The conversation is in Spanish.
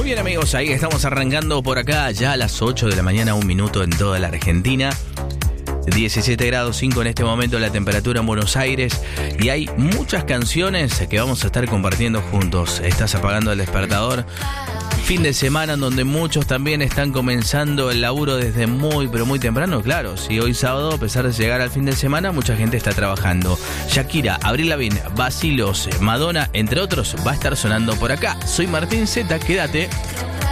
bien, amigos, ahí estamos arrancando por acá ya a las 8 de la mañana, 1 minuto en toda la Argentina. 17 grados 5 en este momento la temperatura en Buenos Aires y hay muchas canciones que vamos a estar compartiendo juntos. Estás apagando el despertador. Fin de semana en donde muchos también están comenzando el laburo desde muy, pero muy temprano. Claro, si hoy sábado, a pesar de llegar al fin de semana, mucha gente está trabajando. Shakira, Avril Lavigne, Basilos, Madonna, entre otros, va a estar sonando por acá. Soy Martín Z, quédate.